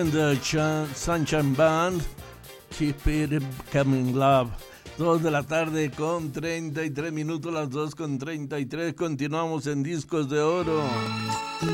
The Sunshine Band, Keep It Coming Love. 2 de la tarde con 33 minutos, las 2 con 33. Continuamos en Discos de Oro.